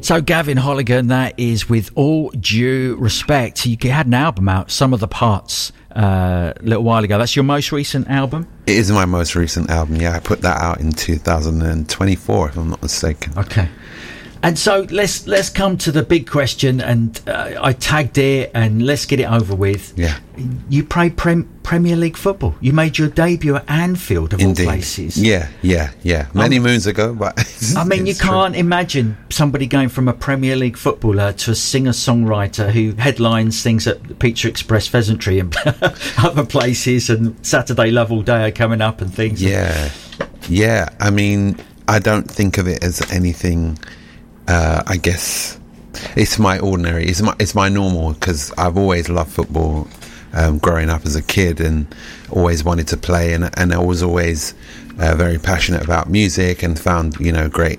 So Gavin Holligan, that is With All Due Respect. You had an album out, Some of the Parts, a little while ago. That's your most recent album? It is my most recent album, yeah. I put that out in 2024, if I'm not mistaken. Okay. And so let's come to the big question, and I tagged it, and let's get it over with. Yeah. You played Premier League football. You made your debut at Anfield, of Indeed. all places. Yeah. Many moons ago, but I mean, you can't imagine somebody going from a Premier League footballer to a singer-songwriter who headlines things at the Pizza Express Pheasantry and other places, and Saturday Love All Day are coming up and things. Yeah. I mean, I don't think of it as anything. I guess it's my ordinary, it's my normal, because I've always loved football growing up as a kid, and always wanted to play, and I was always very passionate about music, and found great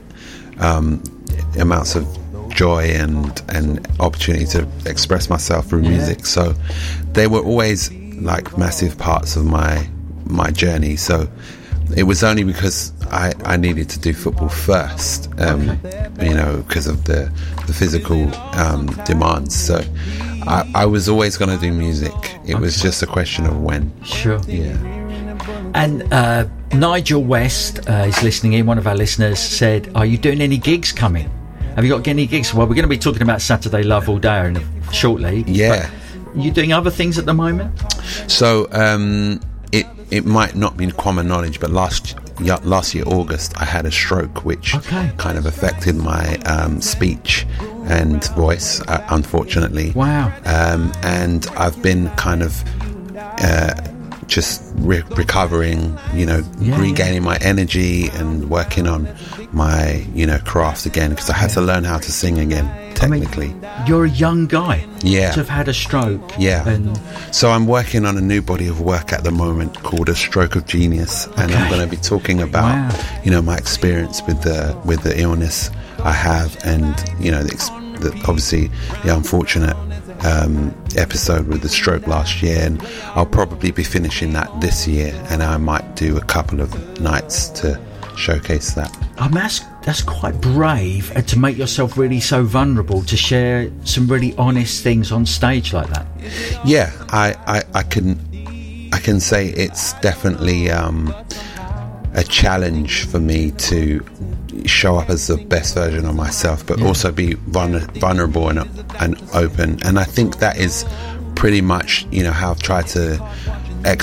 amounts of joy and opportunity to express myself through music. So they were always like massive parts of my journey. So it was only because I needed to do football first, because of the physical demands. So I was always going to do music. It was just a question of when. Sure. Yeah. And Nigel West is listening in. One of our listeners said, "Are you doing any gigs coming? Have you got any gigs?" Well, we're going to be talking about Saturday Love All Day shortly. Yeah. But you doing other things at the moment? So it might not be common knowledge, but last year August I had a stroke, which kind of affected my speech and voice, unfortunately. Wow. And I've been kind of just recovering, regaining my energy and working on my craft again, because I had to learn how to sing again, technically. I mean, you're a young guy to have had a stroke. And so I'm working on a new body of work at the moment called A Stroke of Genius, and I'm going to be talking about my experience with the illness I have, and obviously the unfortunate episode with the stroke last year, and I'll probably be finishing that this year, and I might do a couple of nights to showcase that. That's quite brave, to make yourself really so vulnerable, to share some really honest things on stage like that. Yeah, I can say it's definitely a challenge for me to show up as the best version of myself, but also be vulnerable and open. And I think that is pretty much how I've tried to